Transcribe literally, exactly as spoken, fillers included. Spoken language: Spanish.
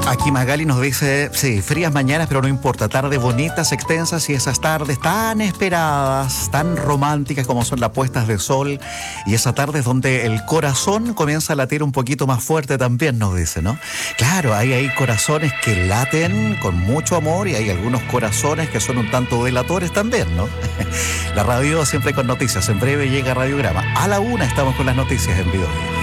Aquí Magali nos dice, sí, frías mañanas, pero no importa, tardes bonitas, extensas y esas tardes tan esperadas, tan románticas como son las puestas de sol y esas tardes donde el corazón comienza a latir un poquito más fuerte también, nos dice, ¿no? Claro, hay, hay corazones que laten con mucho amor y hay algunos corazones que son un tanto delatores también, ¿no? La radio siempre con noticias, en breve llega Radiograma. A la una estamos con las noticias en vivo.